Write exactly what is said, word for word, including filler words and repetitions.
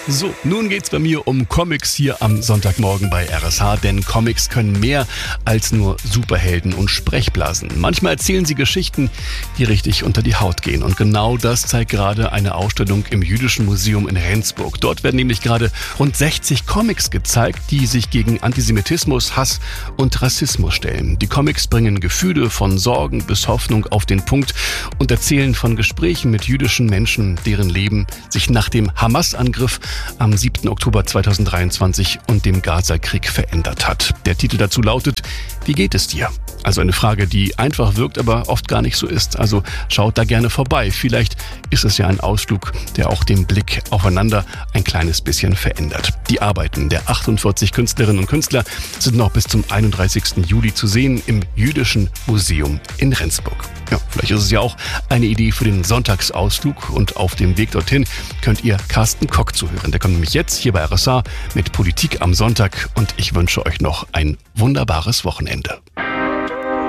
So, nun geht's bei mir um Comics hier am Sonntagmorgen bei R S H, denn Comics können mehr als nur Superhelden und Sprechblasen. Manchmal erzählen sie Geschichten, die richtig unter die Haut gehen. Und genau das zeigt gerade eine Ausstellung im Jüdischen Museum in Rendsburg. Dort werden nämlich gerade rund sechzig Comics gezeigt, die sich gegen Antisemitismus, Hass und Rassismus stellen. Die Comics bringen Gefühle von Sorgen bis Hoffnung auf den Punkt und erzählen von Gesprächen mit jüdischen Menschen, deren Leben sich nach dem Hamas-Angriff am siebten Oktober zweitausenddreiundzwanzig und dem Gaza-Krieg verändert hat. Der Titel dazu lautet: Wie geht es dir? Also eine Frage, die einfach wirkt, aber oft gar nicht so ist. Also schaut da gerne vorbei. Vielleicht ist es ja ein Ausflug, der auch den Blick aufeinander ein kleines bisschen verändert. Die Arbeiten der achtundvierzig Künstlerinnen und Künstler sind noch bis zum einunddreißigsten Juli zu sehen im Jüdischen Museum in Rendsburg. Ja, vielleicht ist es ja auch eine Idee für den Sonntagsausflug, und auf dem Weg dorthin könnt ihr Carsten Kock zuhören. Der kommt nämlich jetzt hier bei R S H mit Politik am Sonntag, und ich wünsche euch noch ein wunderbares Wochenende.